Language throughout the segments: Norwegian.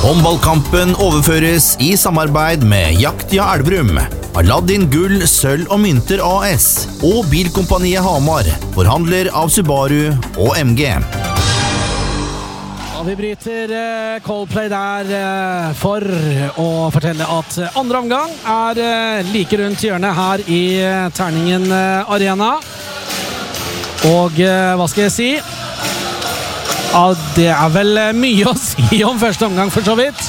Håndballkampen overføres i samarbeid med Jaktia Elverum, Aladdin Gull, Sølv og Mynter AS og Bilkompaniet Hamar, forhandler av Subaru og MG. Ja, vi bryter Coldplay der for å fortelle at andre omgang like rundt hjørnet her i Terningen Arena. Og hva skal jeg si? Ja, det vel mye å si om første omgang for så vidt.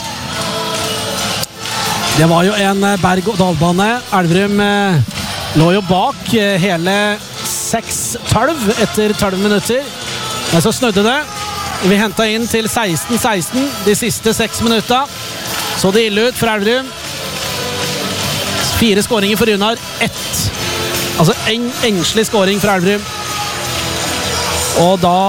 Det var jo en berg-og-dalbane. Elverum lå jo bak hele 6-12 etter 12 minutter. Men så snødde det. Vi hentet inn til 16-16 de siste 6 minutter. Så det ille ut for Elverum. 4 skåringer for Runar. 1. Altså en engslig skåring for Elverum. Og da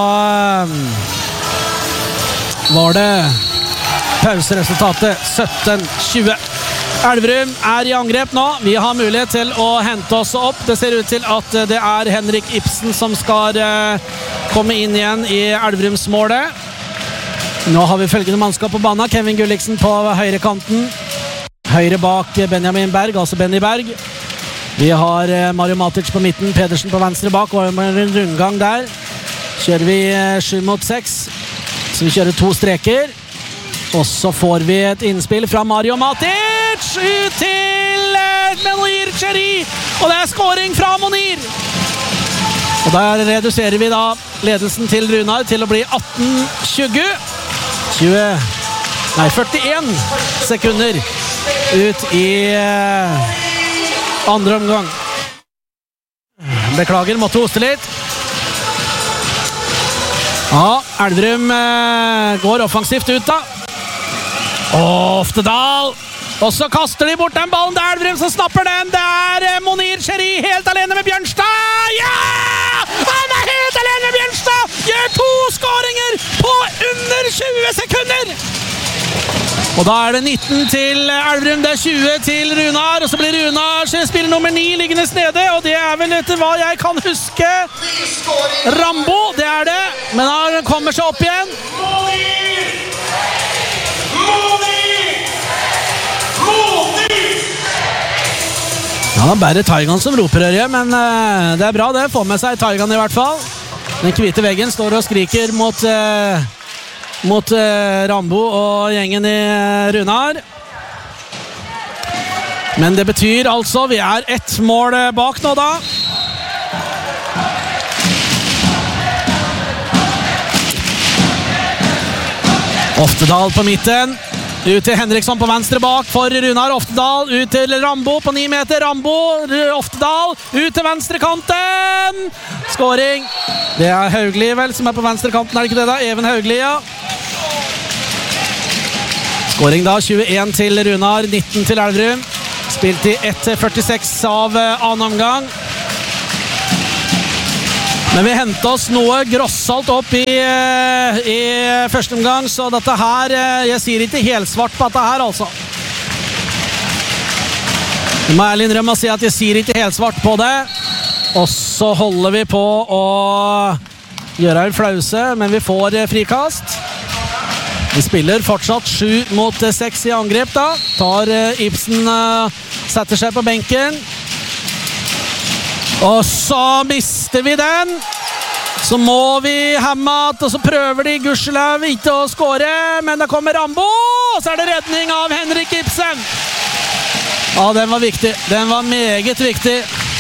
var det pauseresultatet 17-20. Elverum i angrep nå. Vi har mulighet til å hente oss opp. Det ser ut til at det Henrik Ibsen som skal komme inn igjen i Elverumsmålet. Nå har vi følgende mannskap på banen. Kevin Gulliksen på høyre kanten. Høyre bak Benjamin Berg, altså Benny Berg. Vi har Mario Matic på midten, Pedersen på venstre bak, og en rundgang der. Kjører vi 7 mot 6. Så vi kjører 2 streker. Og så får vi et innspill fra Mario Matic ut til Monir Cherry. Og det skåring fra Monir. Og der reduserer vi da ledelsen til Runar til å bli 18-20. 41 sekunder ut i andre omgang. Beklager, måtte hoste litt. Ja, Elverum går offensivt ut da. Oftedal. Og så kaster de bort den ballen. Det Elverum som snapper den. Det Monir Cherry helt alene med Bjørnstad. Ja! Han helt alene med Bjørnstad. Gjør 2 skåringer på under 20 sekunder. Og da det 19 til Elverum, det 20 til Runar, og så blir Runar spiller nummer 9 liggende nede, og det vel etter hva jeg kan huske Rambo, det det, men han kommer seg opp igjen. Ja, det bare Taigan som roper Ørje, men det bra det, får med seg Taigan i hvert fall. Den hvite veggen står og skriker mot Rambo og gjengen i Runar. Men det betyr altså, vi 1 mål bak nå da. Oftedal på midten. Ut til Henriksson på venstre bak for Runar. Oftedal ut til Rambo på 9 meter. Rambo, Oftedal ut til venstre kanten. Skåring. Det Haugli vel som på venstre kanten, det ikke det da? Even Haugli, ja. Skåring da, 21 til Runar, 19 til Elverum. Spilt i 1:46 av annen omgang. Men vi hentet oss noe grossalt opp i første omgang, så dette her, jeg sier ikke helsvart på dette her, altså. Jeg må ærlig innrømme å si at jeg sier ikke helsvart på det. Og så holder vi på å gjøre en flause, men vi får frikast. Vi spiller fortsatt 7 mot 6 i angrep da. Tar Ibsen, setter seg på benken. Og så mister vi den. Så må vi hemmet, og så prøver de Gusseløv ikke å skåre, men det kommer Rambo, og så det redning av Henrik Ibsen. Ja, den var viktig. Den var meget viktig.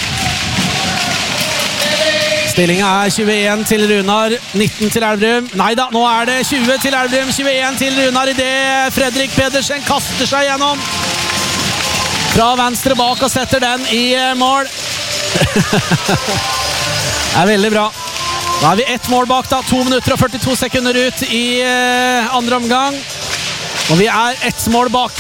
Stillingen 21 til Runar, 19 til Elverum. Neida, nå det 20 til Elverum, 21 til Runar i det Fredrik Pedersen kaster seg gjennom. Fra venstre bak og setter den i mål. Det veldig bra. Da vi 1 mål bak da, 2 minutter og 42 sekunder ut i andre omgang. Og vi 1 mål bak.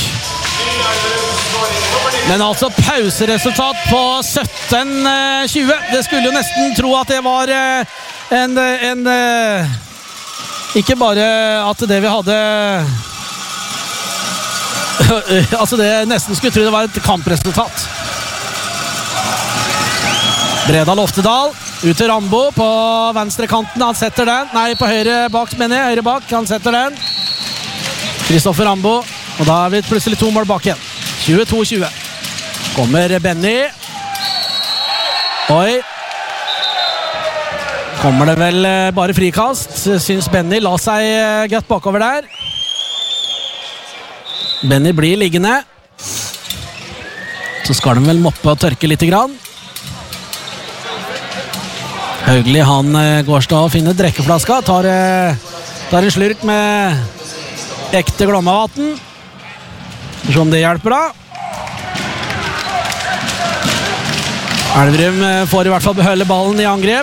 Men altså pauseresultat på 17-20. Det skulle jo nesten tro at det var en ikke bare at det vi hadde altså det nesten skulle tro det var et kampresultat. Bredal Oftedal ut til Rambo på venstre kanten, han setter den, nei på høyre bak mener jeg, høyre bak, han setter den Kristoffer Rambo, og da er vi plutselig 2 mål bak igjen. 22-20. Kommer Benny. Oi. Kommer det vel bare frikast. Syns Benny la seg godt bakover der. Benny blir liggende. Så skal de vel moppe og tørke litt grann. Haugli, han går stå og finner drekkeflaska. Tar en slurk med ekte Glomma-vatten. Se om det hjelper da. Elverum får i hvert fall beholde ballen i angrep.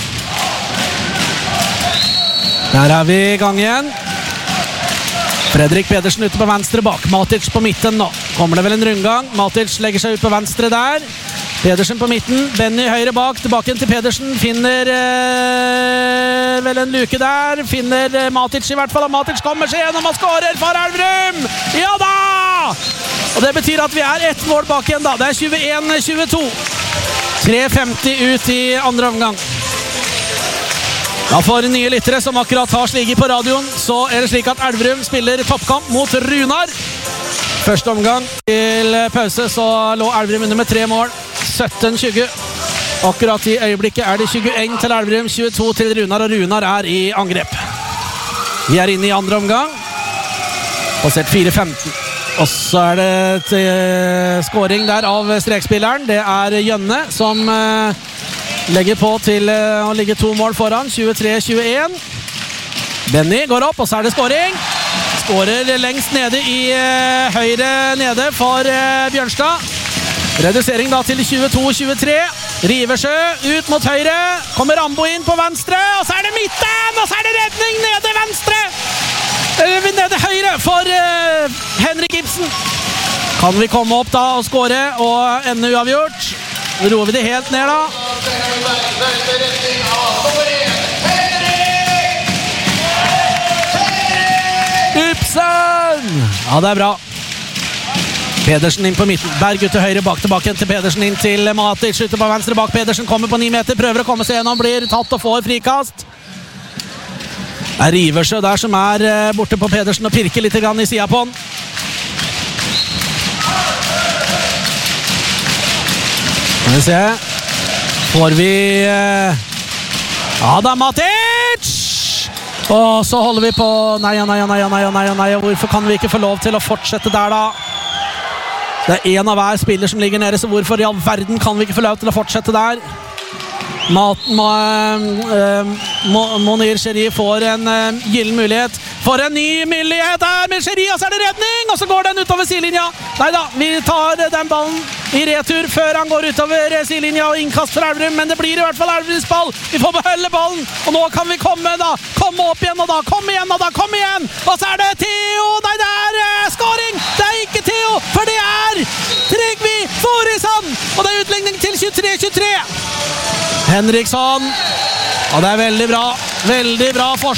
Der er vi i gang igjen. Fredrik Pedersen ute på venstre bak. Matic på midten nå. Kommer det vel en rundgang. Matic legger seg ut på venstre der. Pedersen på midten. Benny høyre bak. Tilbake til Pedersen. Finner vel en luke der. Finner Matic i hvert fall. Matic kommer seg gjennom og skårer for Elverum. Ja da! Og det betyr at vi er 1 mål bak igjen da. Det er 21-22. 3:50 ut i andre omgang. Ja, for nye lyttere som akkurat har sliget på radioen, så er det slik at Elverum spiller toppkamp mot Runar. Første omgang til pause så lå Elverum under med 3 mål. 17-20. Akkurat i øyeblikket er det 21 til Elverum, 22 til Runar, og Runar er i angrep. Vi er inne i andre omgang. Passert 4:15. Og så er det et scoring der av strekspilleren. Det er Jønne som legger på til å ligge 2 mål foran. 23-21. Benny går opp, og så er det scoring. Skårer lengst nede i høyre nede for Bjørnstad. Redusering da til 22-23. Riversjø ut mot høyre. Kommer Rambo inn på venstre, og så er det midten, og så er det redning nede venstre. Nede høyre for Henrik Ibsen. Kan vi komme opp da og skåre og ende uavgjort? Roer vi det helt ned da. Ibsen! Ja, det er bra. Pedersen inn på midten. Berg ut til høyre bak, tilbake til Pedersen inn til Matic. Ute på venstre bak. Pedersen kommer på 9 meter, prøver å komme seg gjennom, blir tatt og får frikast. Det er Riversjø der som er borte på Pedersen og pirker litt grann i siden på han. Skal vi se. Får vi Adam Matic! Og så holder vi på. Nei. Hvorfor kan vi ikke få lov til å fortsette der da? Det er en av hver spiller som ligger nede, så hvorfor i all verden kan vi ikke få lov til å fortsette der? Monir Sherry får en gyllen mulighet. For en ny mulighet her med Sherry, og så er det redning, og så går den utover sidelinja. Neida, vi tar den ballen i retur før han går utover sidelinja og innkast for Elverum, men det blir i hvert fall Elverums ball. Vi får beholde ballen, og nå kan vi komme opp igjen, og da, kom igjen, og så er det Theo. Nei, det er scoring, det er ikke Theo, for det er Trygvi Forisand, og det er utligning til 23-23. Henriksson, og det er veldig bra forsvar.